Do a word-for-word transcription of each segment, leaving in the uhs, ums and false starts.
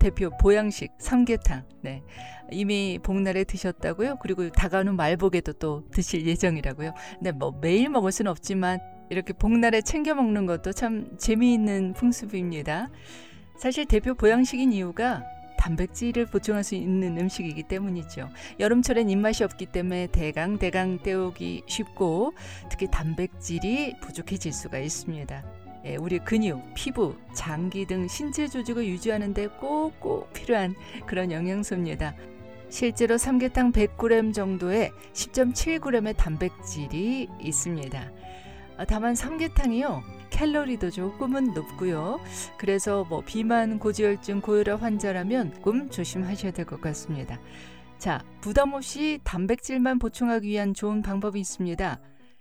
대표 보양식 삼계탕. 네. 이미 복날에 드셨다고요? 그리고 다가오는 말복에도 또 드실 예정이라고요? 네, 뭐 매일 먹을 수는 없지만 이렇게 복날에 챙겨 먹는 것도 참 재미있는 풍습입니다. 사실 대표 보양식인 이유가 단백질을 보충할 수 있는 음식이기 때문이죠. 여름철엔 입맛이 없기 때문에 대강대강 때우기 쉽고 특히 단백질이 부족해질 수가 있습니다. 예, 우리 근육, 피부, 장기 등 신체 조직을 유지하는 데 꼭꼭 필요한 그런 영양소입니다. 실제로 삼계탕 백 그램 정도에 십 점 칠 그램의 단백질이 있습니다. 다만 삼계탕이요, 칼로리도 조금은 높고요. 그래서 뭐 비만, 고지혈증, 고혈압 환자라면 조금 조심하셔야 될 것 같습니다. 자, 부담 없이 단백질만 보충하기 위한 좋은 방법이 있습니다.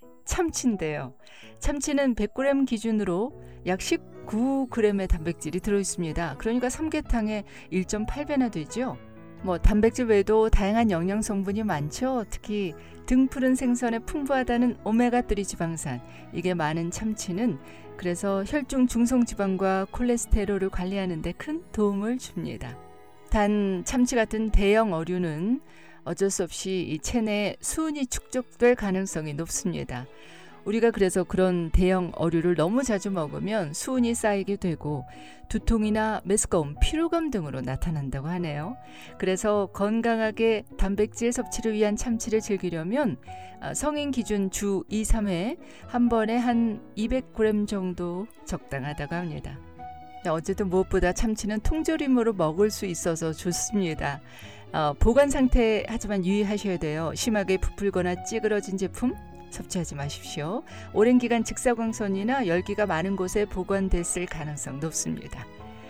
참치인데요. 참치는 백 그램 기준으로 약 십구 그램의 단백질이 들어있습니다. 그러니까 삼계탕의 일 점 팔 배나 되죠. 뭐 단백질 외에도 다양한 영양 성분이 많죠. 특히 등푸른 생선에 풍부하다는 오메가삼 지방산, 이게 많은 참치는 그래서 혈중 중성지방과 콜레스테롤을 관리하는 데 큰 도움을 줍니다. 단 참치 같은 대형 어류는 어쩔 수 없이 이 체내에 수은이 축적될 가능성이 높습니다. 우리가 그래서 그런 대형 어류를 너무 자주 먹으면 수은이 쌓이게 되고 두통이나 메스꺼움, 피로감 등으로 나타난다고 하네요. 그래서 건강하게 단백질 섭취를 위한 참치를 즐기려면 성인 기준 주 이, 삼 회 한 번에 한 이백 그램 정도 적당하다고 합니다. 어쨌든 무엇보다 참치는 통조림으로 먹을 수 있어서 좋습니다. 어, 보관 상태 하지만 유의하셔야 돼요. 심하게 부풀거나 찌그러진 제품 섭취하지 마십시오. 오랜 기간 직사광선이나 열기가 많은 곳에 보관됐을 가능성 높습니다.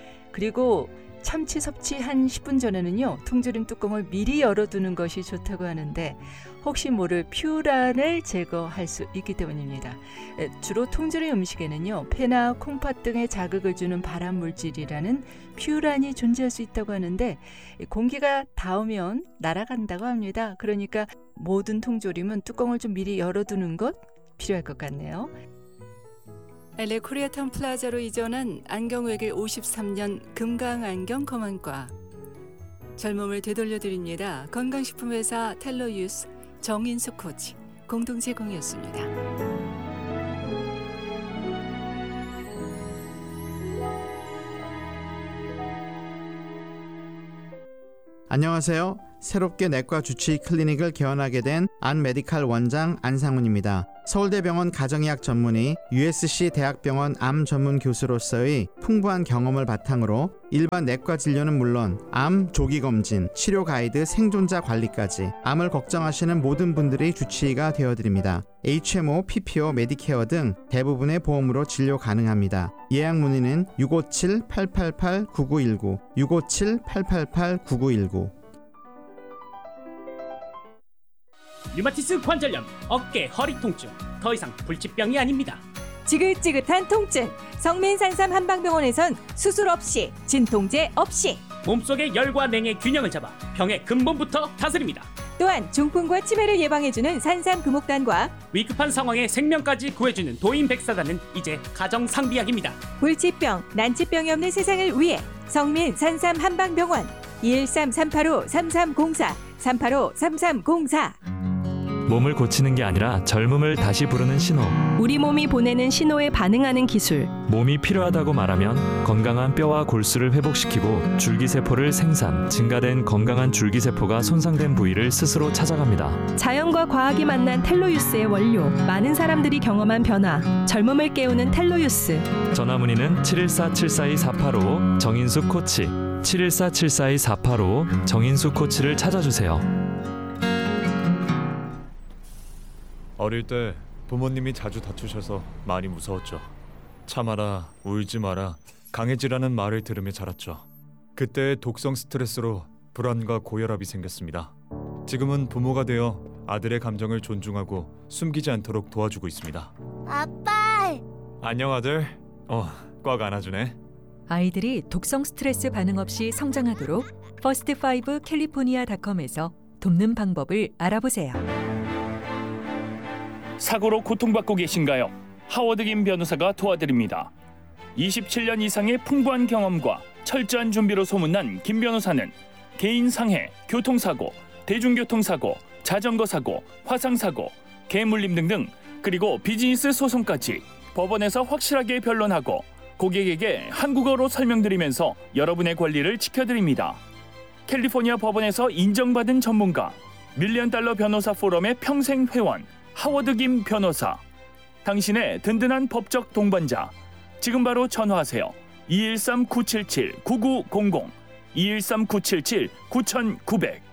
그리고 참치 섭취 한 십 분 전에는요, 통조림 뚜껑을 미리 열어두는 것이 좋다고 하는데 혹시 모를 퓨란을 제거할 수 있기 때문입니다. 주로 통조림 음식에는요, 폐나 콩팥 등에 자극을 주는 발암 물질이라는 퓨란이 존재할 수 있다고 하는데 공기가 닿으면 날아간다고 합니다. 그러니까 모든 통조림은 뚜껑을 좀 미리 열어두는 것 필요할 것 같네요. 엘에이 코리아타운 플라자로 이전한 안경외길 오십삼 년 금강안경 검안과, 젊음을 되돌려드립니다. 건강식품회사 텔로유스 정인숙 코치 공동 제공이었습니다. 안녕하세요. 새롭게 내과 주치의 클리닉을 개원하게 된 안메디칼 원장 안상훈입니다. 서울대병원 가정의학 전문의, 유에스씨 대학병원 암 전문 교수로서의 풍부한 경험을 바탕으로 일반 내과 진료는 물론 암 조기검진, 치료 가이드, 생존자 관리까지 암을 걱정하시는 모든 분들의 주치의가 되어드립니다. 에이치엠오, 피피오, 메디케어 등 대부분의 보험으로 진료 가능합니다. 예약 문의는 육오칠 팔팔팔 구구일구, 육오칠 팔팔팔 구구일구. 류마티스 관절염, 어깨, 허리 통증, 더 이상 불치병이 아닙니다. 지긋지긋한 통증, 성민산삼 한방병원에선 수술 없이, 진통제 없이 몸속의 열과 냉의 균형을 잡아 병의 근본부터 다스립니다. 또한 중풍과 치매를 예방해주는 산삼 금옥단과 위급한 상황에 생명까지 구해주는 도인백사단은 이제 가정상비약입니다. 불치병, 난치병이 없는 세상을 위해 성민산삼 한방병원 이일삼 삼팔오 삼삼공사 삼팔오 삼삼공사. 몸을 고치는 게 아니라 젊음을 다시 부르는 신호. 우리 몸이 보내는 신호에 반응하는 기술. 몸이 필요하다고 말하면 건강한 뼈와 골수를 회복시키고 줄기세포를 생산, 증가된 건강한 줄기세포가 손상된 부위를 스스로 찾아갑니다. 자연과 과학이 만난 텔로유스의 원료. 많은 사람들이 경험한 변화. 젊음을 깨우는 텔로유스. 전화문의는 칠일사 칠사이 사팔오 정인숙 코치, 칠일사 칠사이 사팔오 정인숙 코치를 찾아주세요. 어릴 때 부모님이 자주 다투셔서 많이 무서웠죠. 참아라, 울지 마라, 강해지라는 말을 들으며 자랐죠. 그때의 독성 스트레스로 불안과 고혈압이 생겼습니다. 지금은 부모가 되어 아들의 감정을 존중하고 숨기지 않도록 도와주고 있습니다. 아빠! 안녕 아들. 어, 꽉 안아주네. 아이들이 독성 스트레스 반응 없이 성장하도록 퍼스트 파이브 캘리포니아닷컴에서 돕는 방법을 알아보세요. 사고로 고통받고 계신가요? 하워드 김 변호사가 도와드립니다. 이십칠 년 이상의 풍부한 경험과 철저한 준비로 소문난 김 변호사는 개인 상해, 교통사고, 대중교통사고, 자전거사고, 화상사고, 개물림 등등 그리고 비즈니스 소송까지 법원에서 확실하게 변론하고 고객에게 한국어로 설명드리면서 여러분의 권리를 지켜드립니다. 캘리포니아 법원에서 인정받은 전문가, 밀리언 달러 변호사 포럼의 평생 회원 하워드 김 변호사. 당신의 든든한 법적 동반자. 지금 바로 전화하세요. 이일삼 구칠칠 구구공공 이일삼 구칠칠 구구공공